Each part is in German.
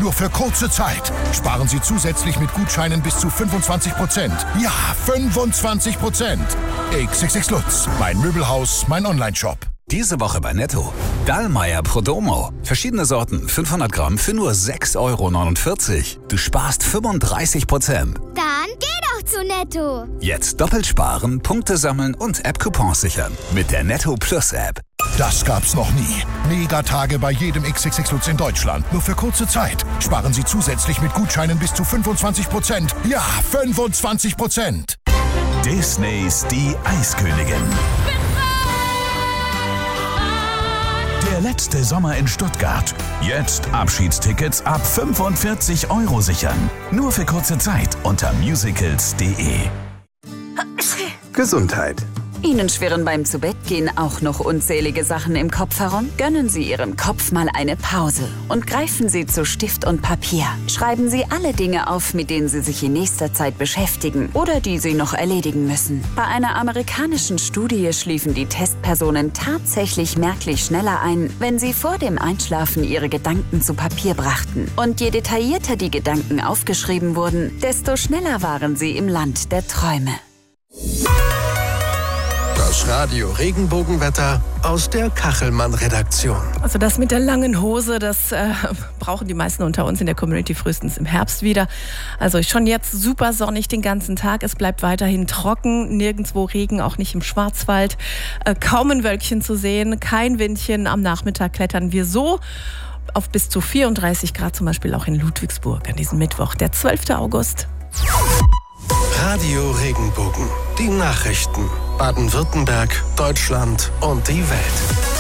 Nur für kurze Zeit. Sparen Sie zusätzlich mit Gutscheinen bis zu 25%. Ja, 25%. XXX Lutz. Mein Möbelhaus, mein Onlineshop. Diese Woche bei Netto. Dallmayr Prodomo. Verschiedene Sorten, 500 Gramm für nur 6,49 €. Du sparst 35%. Dann geh doch zu Netto. Jetzt doppelt sparen, Punkte sammeln und App-Coupons sichern. Mit der Netto Plus App. Das gab's noch nie. Megatage bei jedem XXX Lutz in Deutschland. Nur für kurze Zeit. Sparen Sie zusätzlich mit Gutscheinen bis zu 25%. Ja, 25%. Disneys Die Eiskönigin. Der letzte Sommer in Stuttgart. Jetzt Abschiedstickets ab 45 € sichern. Nur für kurze Zeit unter musicals.de. Gesundheit. Ihnen schwirren beim Zubettgehen auch noch unzählige Sachen im Kopf herum? Gönnen Sie Ihrem Kopf mal eine Pause und greifen Sie zu Stift und Papier. Schreiben Sie alle Dinge auf, mit denen Sie sich in nächster Zeit beschäftigen oder die Sie noch erledigen müssen. Bei einer amerikanischen Studie schliefen die Testpersonen tatsächlich merklich schneller ein, wenn sie vor dem Einschlafen ihre Gedanken zu Papier brachten. Und je detaillierter die Gedanken aufgeschrieben wurden, desto schneller waren sie im Land der Träume. Das Radio Regenbogenwetter aus der Kachelmann-Redaktion. Also das mit der langen Hose, das brauchen die meisten unter uns in der Community frühestens im Herbst wieder. Also schon jetzt super sonnig den ganzen Tag. Es bleibt weiterhin trocken, nirgendwo Regen, auch nicht im Schwarzwald. Kaum ein Wölkchen zu sehen, kein Windchen. Am Nachmittag klettern wir so auf bis zu 34 Grad, zum Beispiel auch in Ludwigsburg an diesem Mittwoch, der 12. August. Radio Regenbogen. Die Nachrichten. Baden-Württemberg, Deutschland und die Welt.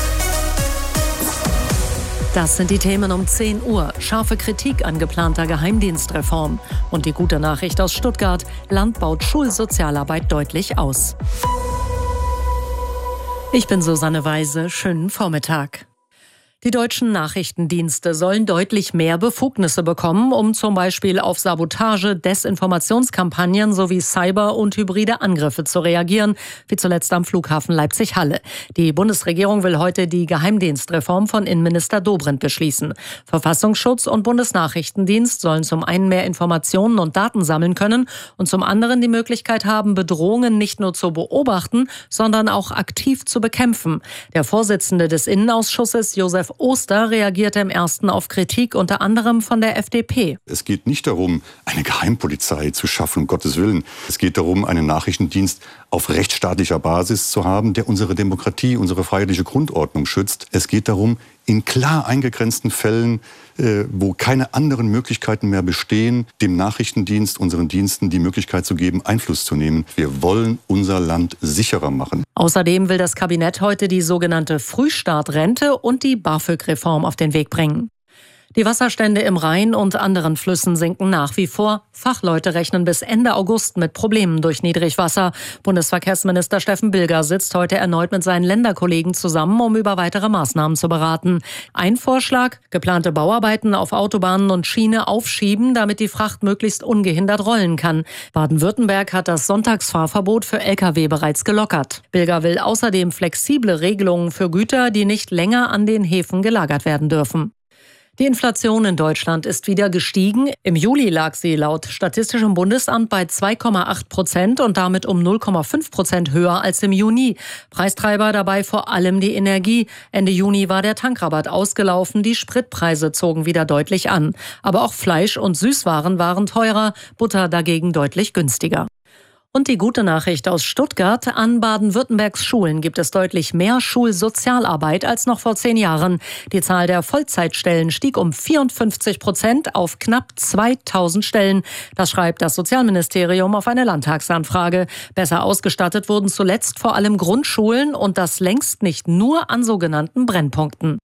Das sind die Themen um 10 Uhr. Scharfe Kritik an geplanter Geheimdienstreform. Und die gute Nachricht aus Stuttgart. Land baut Schulsozialarbeit deutlich aus. Ich bin Susanne Weise. Schönen Vormittag. Die deutschen Nachrichtendienste sollen deutlich mehr Befugnisse bekommen, um zum Beispiel auf Sabotage, Desinformationskampagnen sowie Cyber- und hybride Angriffe zu reagieren, wie zuletzt am Flughafen Leipzig-Halle. Die Bundesregierung will heute die Geheimdienstreform von Innenminister Dobrindt beschließen. Verfassungsschutz und Bundesnachrichtendienst sollen zum einen mehr Informationen und Daten sammeln können und zum anderen die Möglichkeit haben, Bedrohungen nicht nur zu beobachten, sondern auch aktiv zu bekämpfen. Der Vorsitzende des Innenausschusses, Josef Oster, reagierte im ersten auf Kritik, unter anderem von der FDP. Es geht nicht darum, eine Geheimpolizei zu schaffen, um Gottes Willen. Es geht darum, einen Nachrichtendienst auf rechtsstaatlicher Basis zu haben, der unsere Demokratie, unsere freiheitliche Grundordnung schützt. Es geht darum, in klar eingegrenzten Fällen, wo keine anderen Möglichkeiten mehr bestehen, dem Nachrichtendienst, unseren Diensten die Möglichkeit zu geben, Einfluss zu nehmen. Wir wollen unser Land sicherer machen. Außerdem will das Kabinett heute die sogenannte Frühstartrente und die BAföG-Reform auf den Weg bringen. Die Wasserstände im Rhein und anderen Flüssen sinken nach wie vor. Fachleute rechnen bis Ende August mit Problemen durch Niedrigwasser. Bundesverkehrsminister Steffen Bilger sitzt heute erneut mit seinen Länderkollegen zusammen, um über weitere Maßnahmen zu beraten. Ein Vorschlag: geplante Bauarbeiten auf Autobahnen und Schiene aufschieben, damit die Fracht möglichst ungehindert rollen kann. Baden-Württemberg hat das Sonntagsfahrverbot für Lkw bereits gelockert. Bilger will außerdem flexible Regelungen für Güter, die nicht länger an den Häfen gelagert werden dürfen. Die Inflation in Deutschland ist wieder gestiegen. Im Juli lag sie laut Statistischem Bundesamt bei 2,8% und damit um 0,5% höher als im Juni. Preistreiber dabei vor allem die Energie. Ende Juni war der Tankrabatt ausgelaufen, die Spritpreise zogen wieder deutlich an. Aber auch Fleisch und Süßwaren waren teurer, Butter dagegen deutlich günstiger. Und die gute Nachricht aus Stuttgart: an Baden-Württembergs Schulen gibt es deutlich mehr Schulsozialarbeit als noch vor 10 Jahren. Die Zahl der Vollzeitstellen stieg um 54% auf knapp 2000 Stellen. Das schreibt das Sozialministerium auf eine Landtagsanfrage. Besser ausgestattet wurden zuletzt vor allem Grundschulen und das längst nicht nur an sogenannten Brennpunkten.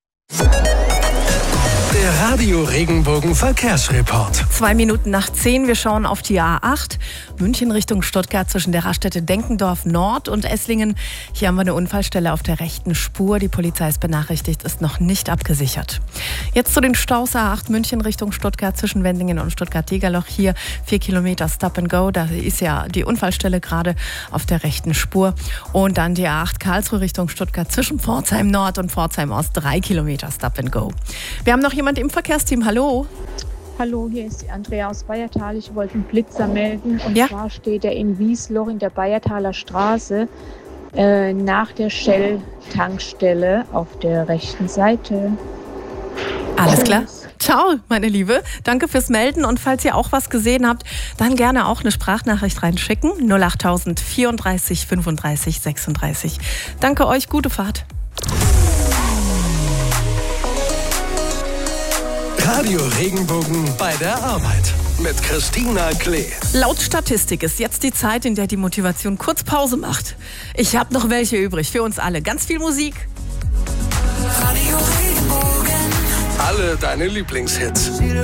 Der Radio Regenbogen Verkehrsreport. 2 Minuten nach 10, wir schauen auf die A8. München Richtung Stuttgart zwischen der Raststätte Denkendorf Nord und Esslingen. Hier haben wir eine Unfallstelle auf der rechten Spur. Die Polizei ist benachrichtigt, ist noch nicht abgesichert. Jetzt zu den Staus A8 München Richtung Stuttgart zwischen Wendlingen und Stuttgart-Degerloch. Hier 4 Kilometer Stop and Go. Da ist ja die Unfallstelle gerade auf der rechten Spur. Und dann die A8 Karlsruhe Richtung Stuttgart zwischen Pforzheim Nord und Pforzheim Ost. 3 Kilometer Stop and Go. Wir haben noch jemand im Verkehrsteam. Hallo. Hallo, hier ist die Andrea aus Bayertal. Ich wollte einen Blitzer melden. Und zwar steht er in Wiesloch in der Bayertaler Straße nach der Shell-Tankstelle auf der rechten Seite. Alles klar. Ciao, meine Liebe. Danke fürs Melden. Und falls ihr auch was gesehen habt, dann gerne auch eine Sprachnachricht reinschicken. 08000 34 35 36. Danke euch, gute Fahrt. Radio Regenbogen bei der Arbeit mit Christina Klee. Laut Statistik ist jetzt die Zeit, in der die Motivation kurz Pause macht. Ich habe noch welche übrig für uns alle. Ganz viel Musik. Radio Regenbogen. Alle deine Lieblingshits.